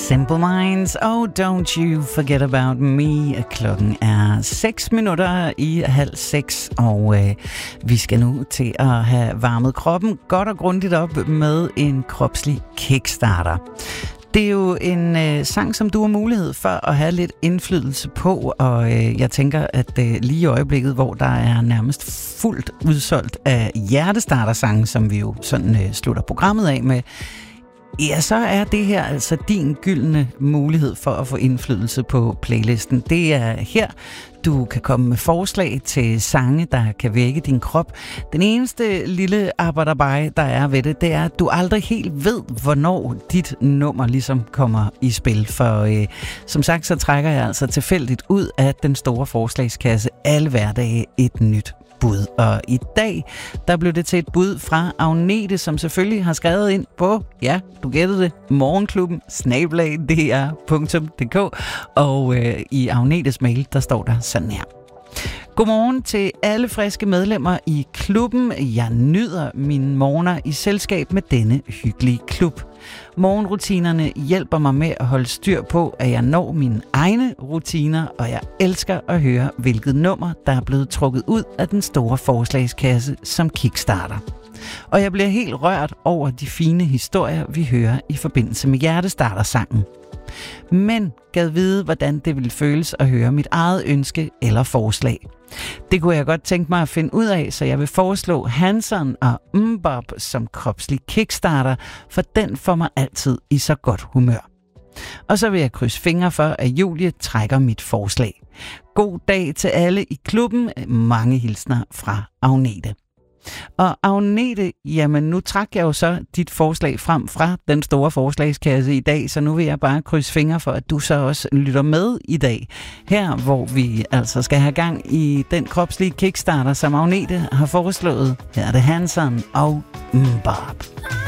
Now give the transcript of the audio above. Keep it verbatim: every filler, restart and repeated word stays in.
Simple Minds, oh don't you forget about me. Klokken er seks minutter i halv seks, og øh, vi skal nu til at have varmet kroppen godt og grundigt op med en kropslig kickstarter. Det er jo en øh, sang, som du har mulighed for at have lidt indflydelse på, og øh, jeg tænker, at øh, lige i øjeblikket, hvor der er nærmest fuldt udsolgt af hjertestartersange, som vi jo sådan øh, slutter programmet af med, ja, så er det her altså din gyldne mulighed for at få indflydelse på playlisten. Det er her, du kan komme med forslag til sange, der kan vække din krop. Den eneste lille arbejderbej, der er ved det, det er, at du aldrig helt ved, hvornår dit nummer ligesom kommer i spil. For øh, som sagt, så trækker jeg altså tilfældigt ud af den store forslagskasse alle hverdage et nyt bud. Og i dag, der blev det til et bud fra Agnete, som selvfølgelig har skrevet ind på, ja, du gættede det, morgenklubben snabel-a d r punktum d k, og øh, i Agnetes mail, der står der sådan her. Godmorgen til alle friske medlemmer i klubben. Jeg nyder mine morgener i selskab med denne hyggelige klub. Morgenrutinerne hjælper mig med at holde styr på, at jeg når mine egne rutiner, og jeg elsker at høre, hvilket nummer, der er blevet trukket ud af den store forslagskasse som kickstarter. Og jeg bliver helt rørt over de fine historier, vi hører i forbindelse med hjertestartersangen. Men gad vide, hvordan det ville føles at høre mit eget ønske eller forslag. Det kunne jeg godt tænke mig at finde ud af, så jeg vil foreslå Hanson og MMMBop som kropslig kickstarter, for den får mig altid i så godt humør. Og så vil jeg krydse fingre for, at Julie trækker mit forslag. God dag til alle i klubben. Mange hilsner fra Agnete. Og Agnete, jamen nu trak jeg jo så dit forslag frem fra den store forslagskasse i dag, så nu vil jeg bare krydse fingre for, at du så også lytter med i dag. Her, hvor vi altså skal have gang i den kropslige kickstarter, som Agnete har foreslået. Her er det Hanson og MMMBop.